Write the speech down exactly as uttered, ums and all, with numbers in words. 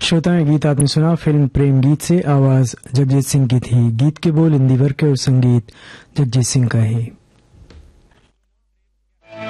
श्रोताएं, गीत आपने सुना फिल्म प्रेम गीत से। आवाज जगजीत सिंह की थी। गीत के बोल इंदिवर के और संगीत जगजीत सिंह का है।